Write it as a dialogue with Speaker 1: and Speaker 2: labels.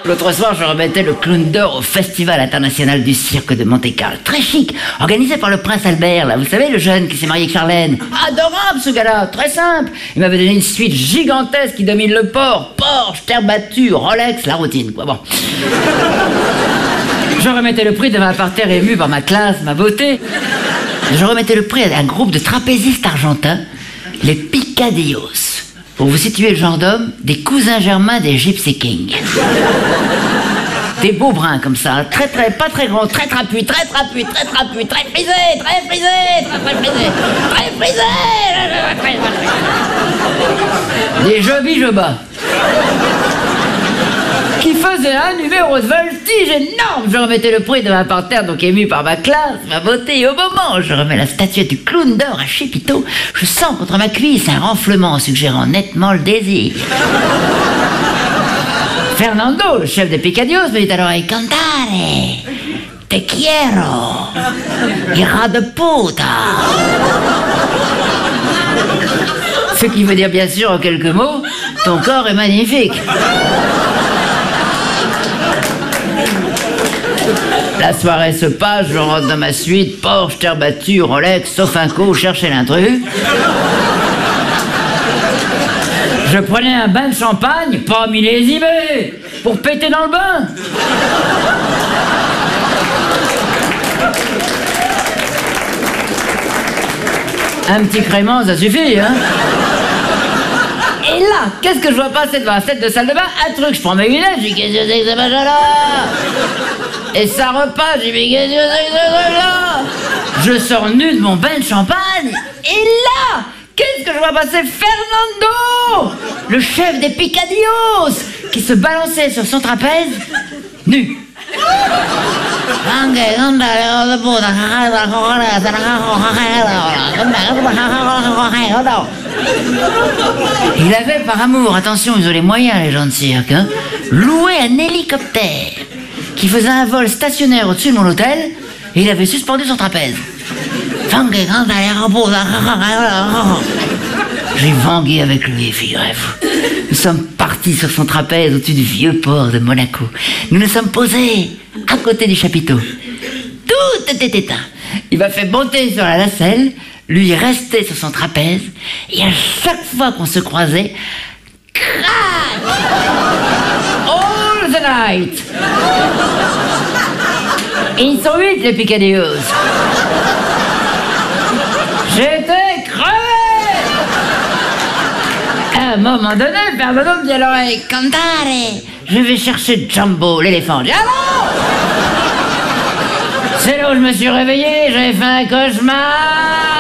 Speaker 1: L'autre soir, je remettais le clown d'or au Festival international du cirque de Monte-Carlo. Très chic, organisé par le prince Albert, là. Vous savez, le jeune qui s'est marié avec Charlène. Adorable, ce gars-là, très simple. Il m'avait donné une suite gigantesque qui domine le port. Porsche, terre battue, Rolex, la routine, quoi. Bon. Je remettais le prix devant un parterre ému par ma classe, ma beauté. Je remettais le prix à un groupe de trapézistes argentins, les Picadillos. Pour vous situer le genre d'homme, des cousins germains des Gypsy Kings. Des beaux bruns comme ça, pas très grands, très trapus, très frisés, des jovis-jobas. Qui faisait un numéro de voltige énorme. Je remettais le prix devant un parterre, donc ému par ma classe, ma beauté, et au moment où je remets la statuette du clown d'or à Chépiteau, je sens contre ma cuisse un renflement suggérant nettement le désir. Fernando, le chef des Picadillos, me dit à l'oreille: Cantare, te quiero, hija de puta. Ce qui veut dire bien sûr en quelques mots: ton corps est magnifique. La soirée se passe, je rentre dans ma suite, Porsche, terre battue, Rolex, Sofinco, chercher l'intrus. Je prenais un bain de champagne, pas millésimé, pour péter dans le bain. Un petit crément, ça suffit, hein. Et là, qu'est-ce que je vois passer devant la fenêtre de salle de bain? Un truc, je prends mes lunettes, je dis: qu'est-ce que c'est que ce machin-là? Et ça repasse, je dis: mais qu'est-ce que c'est que ce truc-là? Je sors nu de mon bain de champagne, et là, qu'est-ce que je vois passer? Fernando, le chef des Picadillos, qui se balançait sur son trapèze, nu. Il avait par amour, attention, ils ont les moyens les gens de cirque, hein, loué un hélicoptère qui faisait un vol stationnaire au-dessus de mon hôtel, et il avait suspendu son trapèze. J'ai vangué avec lui, figurez-vous. Nous sommes partis sur son trapèze au-dessus du vieux port de Monaco. Nous nous sommes posés à côté du chapiteau. Tout était éteint. Il m'a fait monter sur la nacelle, lui restait sur son trapèze, et à chaque fois qu'on se croisait, crac! All the night! Et ils sont 8, les Picadillos. J'étais crevé! À un moment donné, Fernando me dit à l'oreille: Cantare, je vais chercher Jumbo, l'éléphant. Je dis: ah bon? C'est là où je me suis réveillé, j'avais fait un cauchemar.